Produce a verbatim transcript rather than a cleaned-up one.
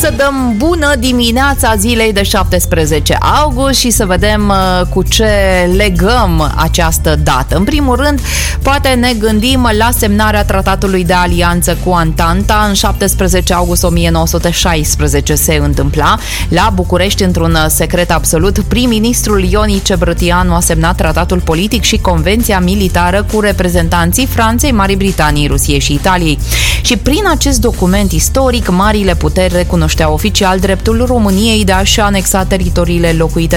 să dăm bună dimineața zilei de șaptesprezece august și să vedem cu ce legăm această dată. În primul rând, poate ne gândim la semnarea tratatului de alianță cu Antanta. În șaptesprezece august o mie nouă sute șaisprezece se întâmpla. La București, într-un secret absolut, prim-ministrul Ioni Cebrătianu a semnat tratatul politic și convenția militară cu reprezentanții Franței, Marii Britanii, Rusiei și Italiei. Și prin acest document istoric, marile puteri recunoșteau oficial dreptul României de a-și anexa teritoriile locuite